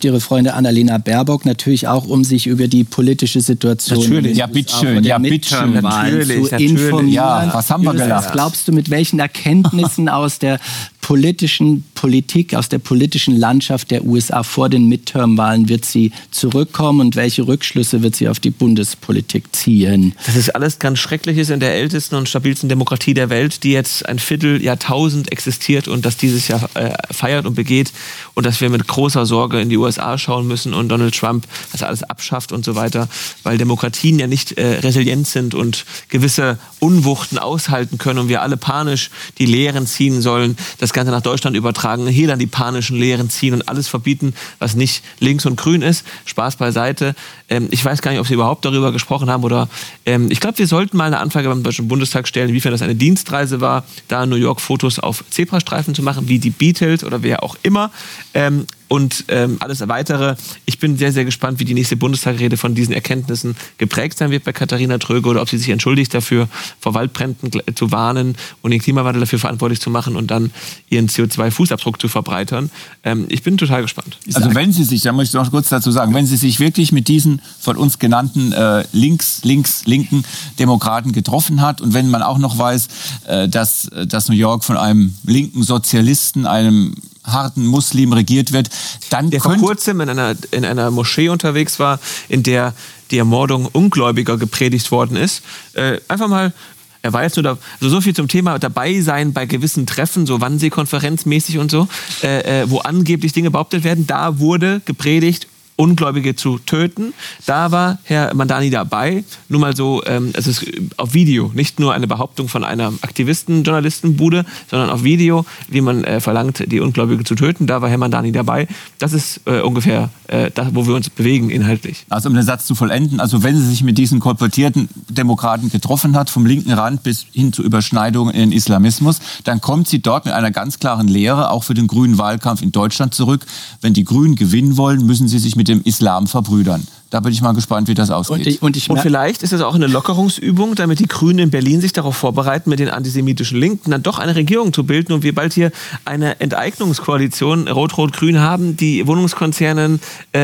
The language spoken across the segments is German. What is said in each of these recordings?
trifft ihre Freundin Annalena Baerbock natürlich auch, um sich über die politische Situation natürlich. Ja, bitteschön. Ja, bitteschön. Natürlich. Zu informieren. Ja, was haben wir gelacht? Was glaubst du, mit welchen Erkenntnissen aus der politischen Politik, aus der politischen Landschaft der USA vor den Midterm-Wahlen wird sie zurückkommen und welche Rückschlüsse wird sie auf die Bundespolitik ziehen? Das ist alles ganz Schreckliches in der ältesten und stabilsten Demokratie der Welt, die jetzt ein Vierteljahrtausend existiert und das dieses Jahr feiert und begeht und dass wir mit großer Sorge in die USA schauen müssen und Donald Trump das alles abschafft und so weiter, weil Demokratien ja nicht resilient sind und gewisse Unwuchten aushalten können und wir alle panisch die Lehren ziehen sollen, das Ganze nach Deutschland übertragen, hier dann die panischen Lehren ziehen und alles verbieten, was nicht links und grün ist. Spaß beiseite. Ich weiß gar nicht, ob Sie überhaupt darüber gesprochen haben oder ich glaube, wir sollten mal eine Anfrage beim Deutschen Bundestag stellen, inwiefern das eine Dienstreise war, da in New York Fotos auf Zebrastreifen zu machen, wie die Beatles oder wer auch immer. Und alles Weitere. Ich bin sehr, sehr gespannt, wie die nächste Bundestagsrede von diesen Erkenntnissen geprägt sein wird bei Katharina Tröge oder ob sie sich entschuldigt dafür, vor Waldbränden zu warnen und den Klimawandel dafür verantwortlich zu machen und dann ihren CO2-Fußabdruck zu verbreitern. Ich bin total gespannt. Also wenn Sie sich, da muss ich noch kurz dazu sagen, wenn Sie sich wirklich mit diesen von uns genannten linken Demokraten getroffen hat und wenn man auch noch weiß, dass New York von einem linken Sozialisten, einem harten Muslim regiert wird, dann der vor kurzem in einer Moschee unterwegs war, in der die Ermordung Ungläubiger gepredigt worden ist. Einfach mal, er war jetzt nur da, also so viel zum Thema dabei sein bei gewissen Treffen, so Wannsee-Konferenzmäßig und so, wo angeblich Dinge behauptet werden. Da wurde gepredigt, Ungläubige zu töten. Da war Herr Mamdani dabei. Nur mal so, es ist auf Video, nicht nur eine Behauptung von einer Aktivisten-Journalistenbude, sondern auf Video, wie man verlangt, die Ungläubige zu töten. Da war Herr Mamdani dabei. Das ist ungefähr das, wo wir uns bewegen inhaltlich. Also um den Satz zu vollenden, also wenn sie sich mit diesen kolportierten Demokraten getroffen hat, vom linken Rand bis hin zu Überschneidungen in den Islamismus, dann kommt sie dort mit einer ganz klaren Lehre, auch für den grünen Wahlkampf in Deutschland zurück. Wenn die Grünen gewinnen wollen, müssen sie sich mit dem Islam verbrüdern. Da bin ich mal gespannt, wie das ausgeht. Und vielleicht ist es auch eine Lockerungsübung, damit die Grünen in Berlin sich darauf vorbereiten, mit den antisemitischen Linken dann doch eine Regierung zu bilden und wir bald hier eine Enteignungskoalition Rot-Rot-Grün haben, die Wohnungskonzernen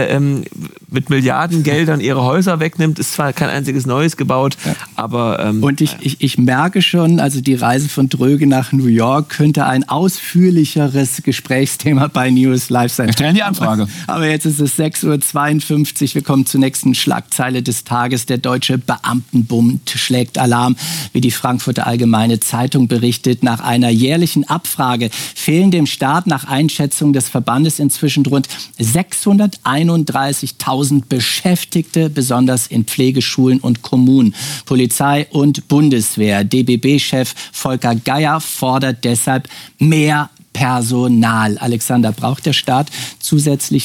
mit Milliardengeldern ihre Häuser wegnimmt. Ist zwar kein einziges Neues gebaut, aber... und ich merke schon, also die Reise von Tröge nach New York könnte ein ausführlicheres Gesprächsthema bei News Live sein. Wir stellen die Anfrage. Aber jetzt ist es 6:52 Uhr. Wir kommen zur nächsten Schlagzeile des Tages. Der Deutsche Beamtenbund schlägt Alarm, wie die Frankfurter Allgemeine Zeitung berichtet. Nach einer jährlichen Abfrage fehlen dem Staat nach Einschätzung des Verbandes inzwischen rund 631.000 Beschäftigte, besonders in Pflegeschulen und Kommunen. Polizei und Bundeswehr. DBB-Chef Volker Geier fordert deshalb mehr Personal. Alexander, braucht der Staat zusätzlich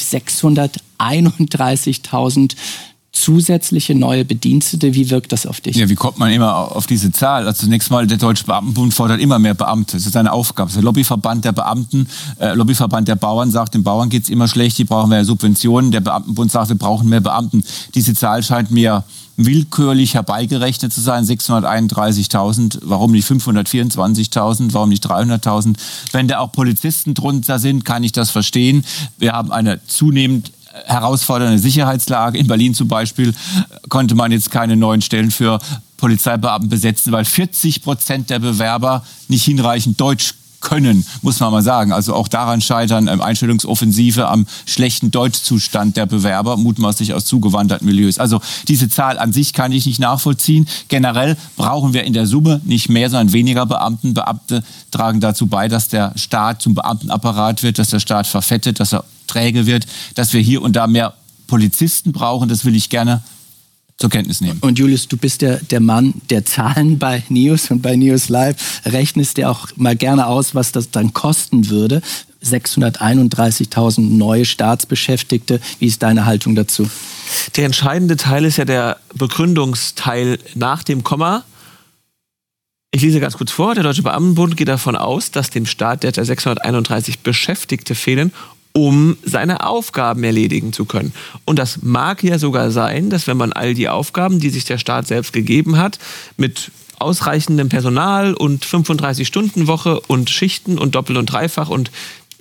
631.000 zusätzliche neue Bedienstete? Wie wirkt das auf dich? Ja, wie kommt man immer auf diese Zahl? Also zunächst mal, der Deutsche Beamtenbund fordert immer mehr Beamte. Das ist seine Aufgabe. Der Lobbyverband der Beamten, Lobbyverband der Bauern sagt, den Bauern geht es immer schlecht, die brauchen mehr Subventionen. Der Beamtenbund sagt, wir brauchen mehr Beamten. Diese Zahl scheint mir willkürlich herbeigerechnet zu sein, 631.000, warum nicht 524.000, warum nicht 300.000? Wenn da auch Polizisten drunter sind, kann ich das verstehen. Wir haben eine zunehmend herausfordernde Sicherheitslage. In Berlin zum Beispiel konnte man jetzt keine neuen Stellen für Polizeibeamten besetzen, weil 40% der Bewerber nicht hinreichend Deutsch können, muss man mal sagen. Also auch daran scheitern Einstellungsoffensive am schlechten Deutschzustand der Bewerber, mutmaßlich aus zugewanderten Milieus. Also diese Zahl an sich kann ich nicht nachvollziehen. Generell brauchen wir in der Summe nicht mehr, sondern weniger Beamten. Beamte tragen dazu bei, dass der Staat zum Beamtenapparat wird, dass der Staat verfettet, dass er träge wird, dass wir hier und da mehr Polizisten brauchen. Das will ich gerne zur Kenntnis nehmen. Und Julius, du bist der Mann der Zahlen bei News und bei News Live. Rechnest dir auch mal gerne aus, was das dann kosten würde. 631.000 neue Staatsbeschäftigte. Wie ist deine Haltung dazu? Der entscheidende Teil ist ja der Begründungsteil nach dem Komma. Ich lese ganz kurz vor. Der Deutsche Beamtenbund geht davon aus, dass dem Staat derzeit 631 Beschäftigte fehlen, um seine Aufgaben erledigen zu können. Und das mag ja sogar sein, dass wenn man all die Aufgaben, die sich der Staat selbst gegeben hat, mit ausreichendem Personal und 35-Stunden-Woche und Schichten und Doppel- und Dreifach und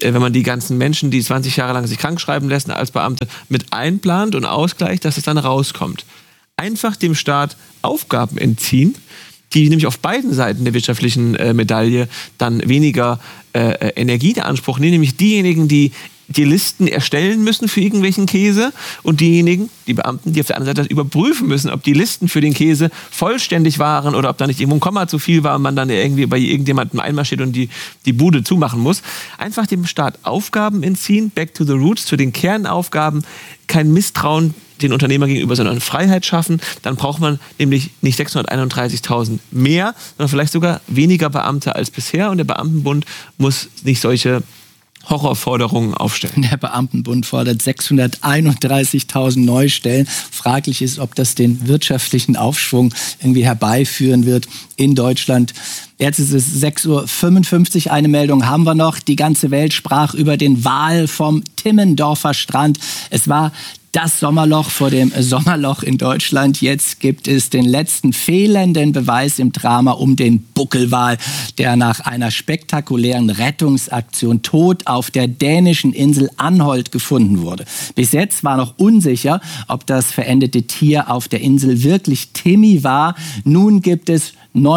wenn man die ganzen Menschen, die 20 Jahre lang sich krank schreiben lassen als Beamte, mit einplant und ausgleicht, dass es dann rauskommt. Einfach dem Staat Aufgaben entziehen, die nämlich auf beiden Seiten der wirtschaftlichen Medaille dann weniger Energie in Anspruch nehmen, nämlich diejenigen, die die Listen erstellen müssen für irgendwelchen Käse und diejenigen, die Beamten, die auf der anderen Seite überprüfen müssen, ob die Listen für den Käse vollständig waren oder ob da nicht irgendwo ein Komma zu viel war und man dann irgendwie bei irgendjemandem einmarschiert und die Bude zumachen muss. Einfach dem Staat Aufgaben entziehen, back to the roots, zu den Kernaufgaben, kein Misstrauen den Unternehmer gegenüber, sondern Freiheit schaffen. Dann braucht man nämlich nicht 631.000 mehr, sondern vielleicht sogar weniger Beamte als bisher und der Beamtenbund muss nicht solche Horrorforderungen aufstellen. Der Beamtenbund fordert 631.000 Neustellen. Fraglich ist, ob das den wirtschaftlichen Aufschwung irgendwie herbeiführen wird in Deutschland. Jetzt ist es 6.55 Uhr. Eine Meldung haben wir noch. Die ganze Welt sprach über den Wal vom Timmendorfer Strand. Es war das Sommerloch vor dem Sommerloch in Deutschland. Jetzt gibt es den letzten fehlenden Beweis im Drama um den Buckelwal, der nach einer spektakulären Rettungsaktion tot auf der dänischen Insel Anholt gefunden wurde. Bis jetzt war noch unsicher, ob das verendete Tier auf der Insel wirklich Timmy war. Nun gibt es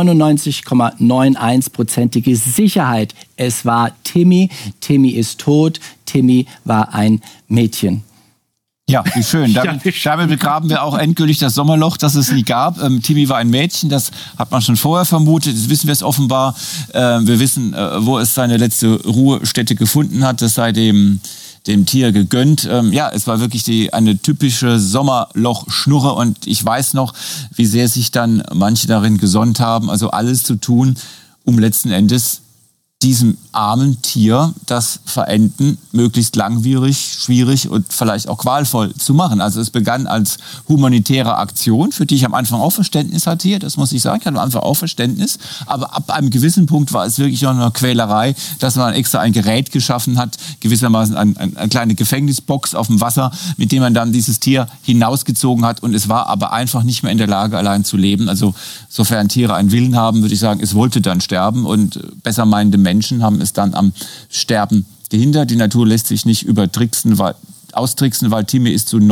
99,91%ige Sicherheit. Es war Timmy. Timmy ist tot. Timmy war ein Mädchen. Ja, wie schön. Damit begraben wir auch endgültig das Sommerloch, das es nie gab. Timmy war ein Mädchen, das hat man schon vorher vermutet. Jetzt wissen wir es offenbar. Wir wissen, wo es seine letzte Ruhestätte gefunden hat. Das sei dem Tier gegönnt. Ja, es war wirklich eine typische Sommerloch-Schnurre und ich weiß noch, wie sehr sich dann manche darin gesonnt haben, also alles zu tun, um letzten Endes diesem armen Tier das Verenden möglichst langwierig, schwierig und vielleicht auch qualvoll zu machen. Also es begann als humanitäre Aktion, für die ich am Anfang auch Verständnis hatte hier, das muss ich sagen, ich hatte am Anfang auch Verständnis, aber ab einem gewissen Punkt war es wirklich noch eine Quälerei, dass man extra ein Gerät geschaffen hat, gewissermaßen eine kleine Gefängnisbox auf dem Wasser, mit dem man dann dieses Tier hinausgezogen hat und es war aber einfach nicht mehr in der Lage, allein zu leben. Also sofern Tiere einen Willen haben, würde ich sagen, es wollte dann sterben und besser meinende Menschen haben es dann am Sterben gehindert. Die Natur lässt sich nicht austricksen, weil Timmy ist zu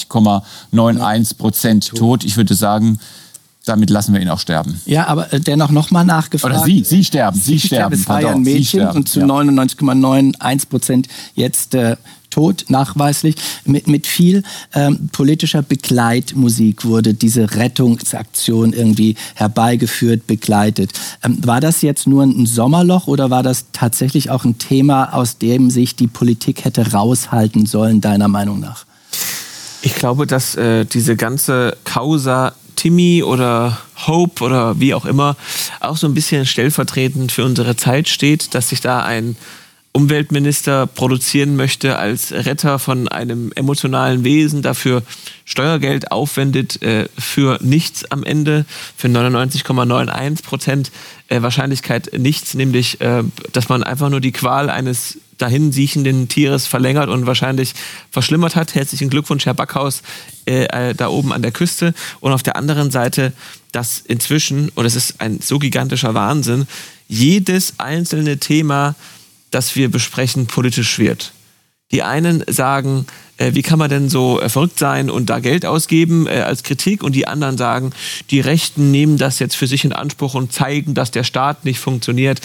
99,91% tot. Ich würde sagen, damit lassen wir ihn auch sterben. Ja, aber dennoch nochmal nachgefragt. Oder Sie sterben. Es war ja ein Mädchen und zu 99,91% jetzt tot, nachweislich. Mit viel politischer Begleitmusik wurde diese Rettungsaktion irgendwie herbeigeführt, begleitet. War das jetzt nur ein Sommerloch oder war das tatsächlich auch ein Thema, aus dem sich die Politik hätte raushalten sollen, deiner Meinung nach? Ich glaube, dass diese ganze Causa Timmy oder Hope oder wie auch immer auch so ein bisschen stellvertretend für unsere Zeit steht, dass sich da ein Umweltminister produzieren möchte als Retter von einem emotionalen Wesen, dafür Steuergeld aufwendet für nichts am Ende, für 99,91% Wahrscheinlichkeit nichts, nämlich dass man einfach nur die Qual eines dahin siechenden Tieres verlängert und wahrscheinlich verschlimmert hat. Herzlichen Glückwunsch, Herr Backhaus, da oben an der Küste. Und auf der anderen Seite, dass inzwischen, und es ist ein so gigantischer Wahnsinn, jedes einzelne Thema, das wir besprechen, politisch wird. Die einen sagen, wie kann man denn so verrückt sein und da Geld ausgeben als Kritik, und die anderen sagen, die Rechten nehmen das jetzt für sich in Anspruch und zeigen, dass der Staat nicht funktioniert.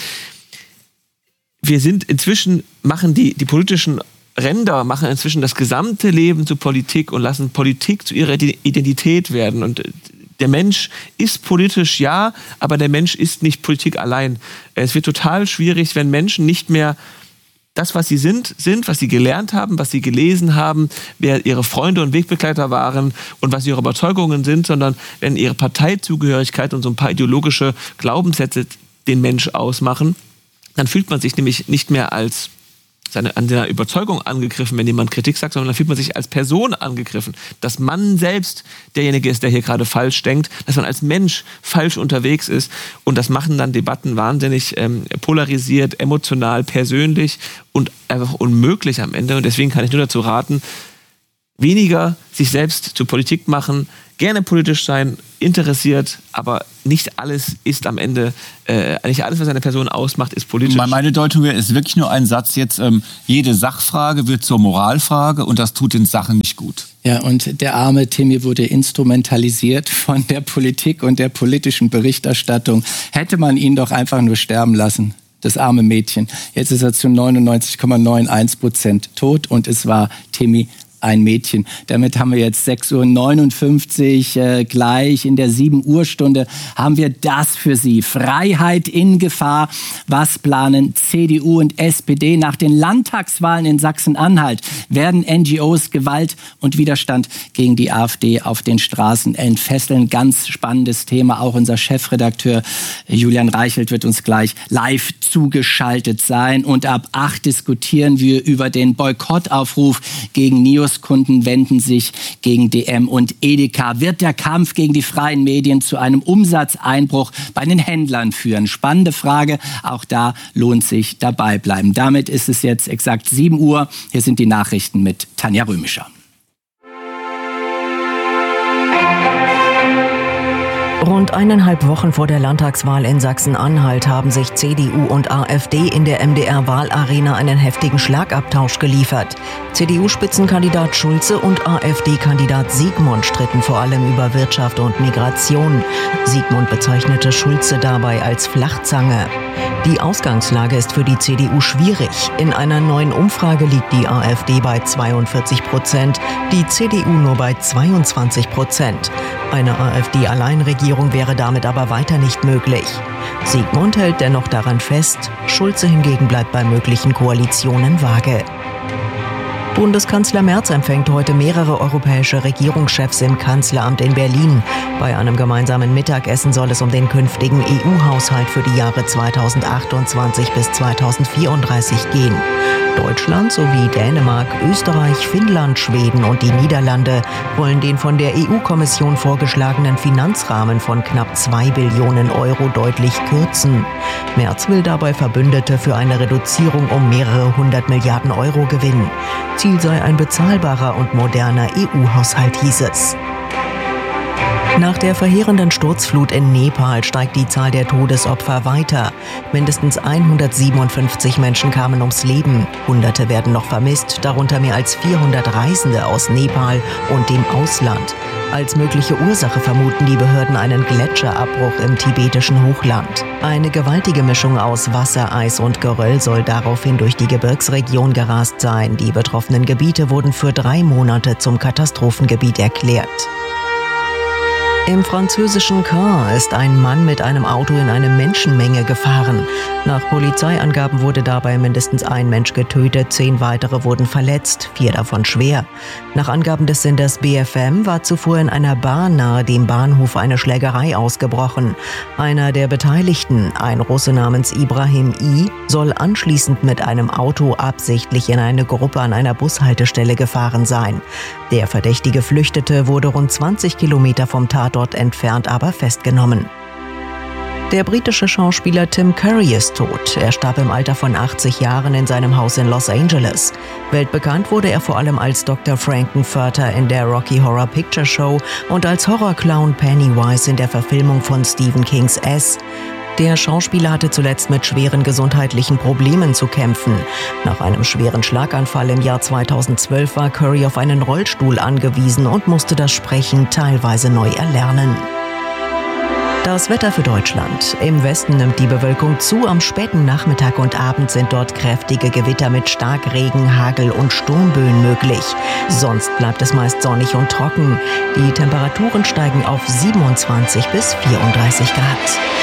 Wir sind inzwischen, machen die politischen Ränder, machen inzwischen das gesamte Leben zur Politik und lassen Politik zu ihrer Identität werden. Und der Mensch ist politisch, ja, aber der Mensch ist nicht Politik allein. Es wird total schwierig, wenn Menschen nicht mehr das, was sie sind, was sie gelernt haben, was sie gelesen haben, wer ihre Freunde und Wegbegleiter waren und was ihre Überzeugungen sind, sondern wenn ihre Parteizugehörigkeit und so ein paar ideologische Glaubenssätze den Mensch ausmachen, dann fühlt man sich nämlich nicht mehr als an der Überzeugung angegriffen, wenn jemand Kritik sagt, sondern dann fühlt man sich als Person angegriffen. Dass man selbst derjenige ist, der hier gerade falsch denkt, dass man als Mensch falsch unterwegs ist, und das machen dann Debatten wahnsinnig polarisiert, emotional, persönlich und einfach unmöglich am Ende. Und deswegen kann ich nur dazu raten, weniger sich selbst zur Politik machen, gerne politisch sein, interessiert, aber nicht alles ist am Ende, nicht alles, was eine Person ausmacht, ist politisch. Meine Deutung wäre, ist wirklich nur ein Satz jetzt, jede Sachfrage wird zur Moralfrage und das tut den Sachen nicht gut. Ja, und der arme Timmy wurde instrumentalisiert von der Politik und der politischen Berichterstattung. Hätte man ihn doch einfach nur sterben lassen, das arme Mädchen. Jetzt ist er zu 99,91% tot und es war Timmy, ein Mädchen. Damit haben wir jetzt 6:59 Uhr, gleich in der 7 Uhr Stunde haben wir das für Sie. Freiheit in Gefahr. Was planen CDU und SPD nach den Landtagswahlen in Sachsen-Anhalt? Werden NGOs Gewalt und Widerstand gegen die AfD auf den Straßen entfesseln? Ganz spannendes Thema. Auch unser Chefredakteur Julian Reichelt wird uns gleich live zugeschaltet sein. Und ab 8 diskutieren wir über den Boykottaufruf gegen NIOS. Kunden wenden sich gegen DM und Edeka. Wird der Kampf gegen die freien Medien zu einem Umsatzeinbruch bei den Händlern führen? Spannende Frage. Auch da lohnt sich dabei bleiben. Damit ist es jetzt exakt 7 Uhr. Hier sind die Nachrichten mit Tanja Römischer. Rund 1,5 Wochen vor der Landtagswahl in Sachsen-Anhalt haben sich CDU und AfD in der MDR-Wahlarena einen heftigen Schlagabtausch geliefert. CDU-Spitzenkandidat Schulze und AfD-Kandidat Siegmund stritten vor allem über Wirtschaft und Migration. Siegmund bezeichnete Schulze dabei als Flachzange. Die Ausgangslage ist für die CDU schwierig. In einer neuen Umfrage liegt die AfD bei 42%, die CDU nur bei 22%. Eine AfD-Alleinregierung wäre damit aber weiter nicht möglich. Siegmund hält dennoch daran fest, Schulze hingegen bleibt bei möglichen Koalitionen vage. Bundeskanzler Merz empfängt heute mehrere europäische Regierungschefs im Kanzleramt in Berlin. Bei einem gemeinsamen Mittagessen soll es um den künftigen EU-Haushalt für die Jahre 2028 bis 2034 gehen. Deutschland sowie Dänemark, Österreich, Finnland, Schweden und die Niederlande wollen den von der EU-Kommission vorgeschlagenen Finanzrahmen von knapp 2 Billionen Euro deutlich kürzen. Merz will dabei Verbündete für eine Reduzierung um mehrere 100 Milliarden Euro gewinnen. Ziel sei ein bezahlbarer und moderner EU-Haushalt, hieß es. Nach der verheerenden Sturzflut in Nepal steigt die Zahl der Todesopfer weiter. Mindestens 157 Menschen kamen ums Leben. Hunderte werden noch vermisst, darunter mehr als 400 Reisende aus Nepal und dem Ausland. Als mögliche Ursache vermuten die Behörden einen Gletscherabbruch im tibetischen Hochland. Eine gewaltige Mischung aus Wasser, Eis und Geröll soll daraufhin durch die Gebirgsregion gerast sein. Die betroffenen Gebiete wurden für 3 Monate zum Katastrophengebiet erklärt. Im französischen Caen ist ein Mann mit einem Auto in eine Menschenmenge gefahren. Nach Polizeiangaben wurde dabei mindestens ein Mensch getötet, 10 weitere wurden verletzt, 4 davon schwer. Nach Angaben des Senders BFM war zuvor in einer Bar nahe dem Bahnhof eine Schlägerei ausgebrochen. Einer der Beteiligten, ein Russe namens Ibrahim I., soll anschließend mit einem Auto absichtlich in eine Gruppe an einer Bushaltestelle gefahren sein. Der Verdächtige flüchtete, wurde rund 20 Kilometer vom Tatort entfernt, aber festgenommen. Der britische Schauspieler Tim Curry ist tot. Er starb im Alter von 80 Jahren in seinem Haus in Los Angeles. Weltbekannt wurde er vor allem als Dr. Frankenfurter in der Rocky Horror Picture Show und als Horrorclown Pennywise in der Verfilmung von Stephen Kings S. Der Schauspieler hatte zuletzt mit schweren gesundheitlichen Problemen zu kämpfen. Nach einem schweren Schlaganfall im Jahr 2012 war Curry auf einen Rollstuhl angewiesen und musste das Sprechen teilweise neu erlernen. Das Wetter für Deutschland. Im Westen nimmt die Bewölkung zu. Am späten Nachmittag und Abend sind dort kräftige Gewitter mit Starkregen, Hagel und Sturmböen möglich. Sonst bleibt es meist sonnig und trocken. Die Temperaturen steigen auf 27 bis 34 Grad.